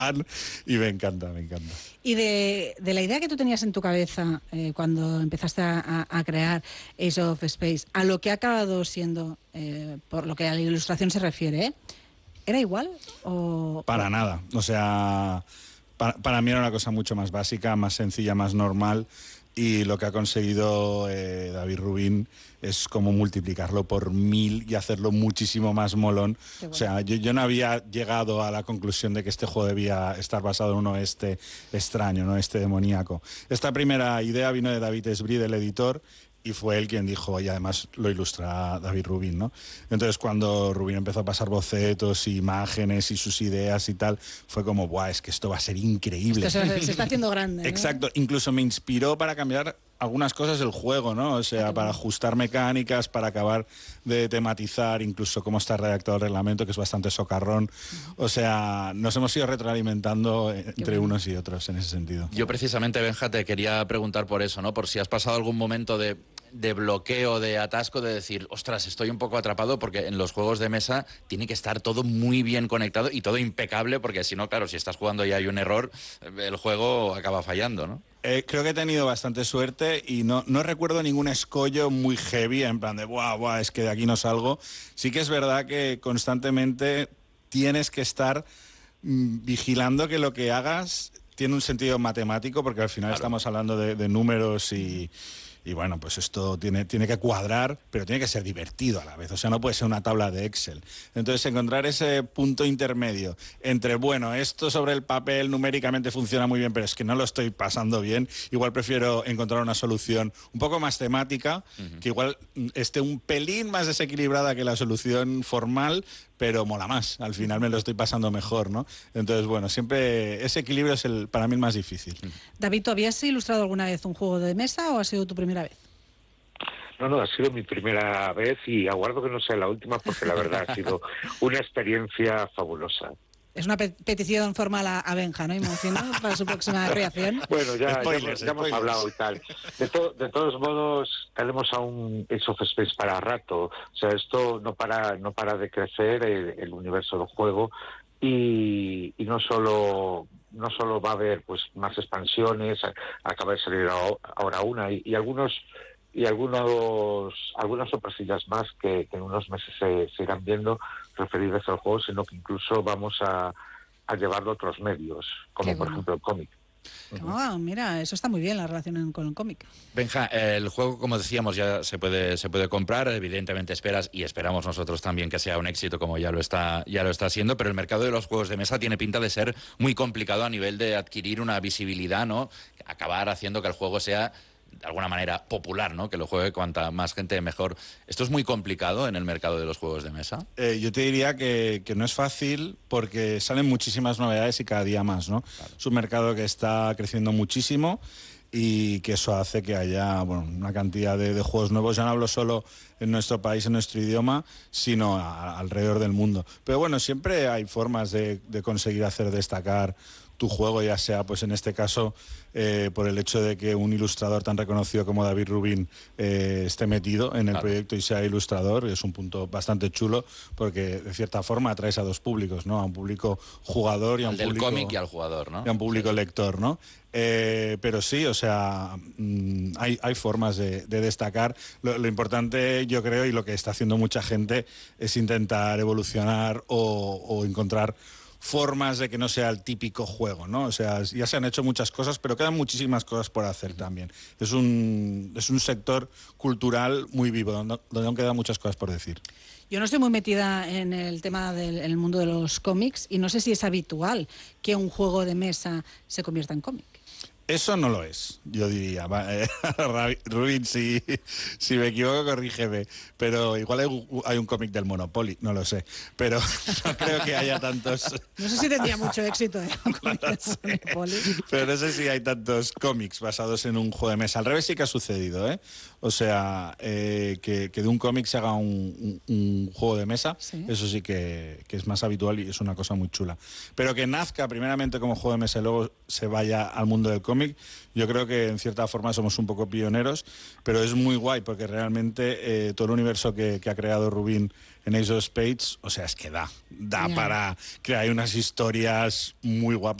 y me encanta, me encanta. Y de la idea que tú tenías en tu cabeza cuando empezaste a crear Ace of Space, a lo que ha acabado siendo, por lo que a la ilustración se refiere, ¿era igual? Para nada, o sea, para mí era una cosa mucho más básica, más sencilla, más normal, y lo que ha conseguido David Rubin es como multiplicarlo por 1000 y hacerlo muchísimo más molón. Bueno. O sea, yo no había llegado a la conclusión de que este juego debía estar basado en un oeste extraño, un oeste demoníaco. Esta primera idea vino de David Esbrí, del editor, y fue él quien dijo, y además lo ilustra David Rubin, ¿no? Entonces cuando Rubin empezó a pasar bocetos, imágenes y sus ideas y tal, fue como, ¡buah, es que esto va a ser increíble! Esto se está haciendo grande, ¿no? Exacto, incluso me inspiró para cambiar algunas cosas del juego, ¿no? O sea, para ajustar mecánicas, para acabar de tematizar incluso cómo está redactado el reglamento, que es bastante socarrón. O sea, nos hemos ido retroalimentando entre unos y otros en ese sentido. Yo precisamente, Benja, te quería preguntar por eso, ¿no? Por si has pasado algún momento de bloqueo, de atasco, de decir, ostras, estoy un poco atrapado, porque en los juegos de mesa tiene que estar todo muy bien conectado y todo impecable, porque si no, claro, si estás jugando y hay un error, el juego acaba fallando, ¿no? Creo que he tenido bastante suerte y no recuerdo ningún escollo muy heavy, en plan de, buah, es que de aquí no salgo. Sí que es verdad que constantemente tienes que estar vigilando que lo que hagas tiene un sentido matemático, porque al final estamos hablando de números y bueno, pues esto tiene que cuadrar, pero tiene que ser divertido a la vez. O sea, no puede ser una tabla de Excel. Entonces, encontrar ese punto intermedio entre, bueno, esto sobre el papel numéricamente funciona muy bien, pero es que no lo estoy pasando bien. Igual prefiero encontrar una solución un poco más temática, que igual esté un pelín más desequilibrada que la solución formal, pero mola más. Al final me lo estoy pasando mejor, ¿no? Entonces, bueno, siempre ese equilibrio es para mí el más difícil. David, ¿tú habías ilustrado alguna vez un juego de mesa o ha sido tu primera vez? No, ha sido mi primera vez y aguardo que no sea la última, porque la verdad ha sido una experiencia fabulosa. Es una petición formal a Benja, ¿no? Imagino, para su próxima creación. Bueno, ya hemos hablado y tal. De todos modos, tenemos aún Ace of Space para rato. O sea, esto no para de crecer el universo del juego, y no solo va a haber pues más expansiones, acaba de salir ahora una y algunas sorpresillas más que en unos meses se irán viendo referidas al juego, sino que incluso vamos a llevarlo a otros medios, como por ejemplo el cómic. Mira, eso está muy bien, la relación con el cómic. Benja, el juego, como decíamos, ya se puede comprar. Evidentemente esperas, y esperamos nosotros también, que sea un éxito, como ya lo está siendo, pero el mercado de los juegos de mesa tiene pinta de ser muy complicado a nivel de adquirir una visibilidad, ¿no? Acabar haciendo que el juego sea de alguna manera popular, ¿no? Que lo juegue cuanta más gente mejor. ¿Esto es muy complicado en el mercado de los juegos de mesa? Yo te diría que no es fácil, porque salen muchísimas novedades y cada día más, ¿no? Claro. Es un mercado que está creciendo muchísimo y que eso hace que haya una cantidad de juegos nuevos. Ya no hablo solo en nuestro país, en nuestro idioma, sino alrededor del mundo. Pero bueno, siempre hay formas de conseguir hacer destacar tu juego, ya sea, pues en este caso, por el hecho de que un ilustrador tan reconocido como David Rubin esté metido en el proyecto y sea ilustrador. Es un punto bastante chulo, porque de cierta forma atraes a dos públicos, ¿no? A un público jugador y a un público... Del cómic y al jugador, ¿no? Y a un público lector, ¿no? Pero sí, o sea, hay formas de destacar. Lo importante, yo creo, y lo que está haciendo mucha gente, es intentar evolucionar o encontrar formas de que no sea el típico juego, ¿no? O sea, ya se han hecho muchas cosas, pero quedan muchísimas cosas por hacer también. Es un sector cultural muy vivo, donde aún quedan muchas cosas por decir. Yo no estoy muy metida en el tema del mundo de los cómics y no sé si es habitual que un juego de mesa se convierta en cómic. Eso no lo es, yo diría. Rubin, si me equivoco, corrígeme. Pero igual hay un cómic del Monopoly, no lo sé. Pero no creo que haya tantos... No sé si tendría mucho éxito, un cómic del Monopoly. Pero no sé si hay tantos cómics basados en un juego de mesa. Al revés sí que ha sucedido, ¿eh? O sea, que de un cómic se haga un juego de mesa, ¿sí? Eso sí que es más habitual y es una cosa muy chula. Pero que nazca primeramente como juego de mesa y luego se vaya al mundo del cómic, cómic. Yo creo que en cierta forma somos un poco pioneros, pero es muy guay porque realmente todo el universo que ha creado Rubin en Ace of Spades, o sea, es que da para crear unas historias muy guapas.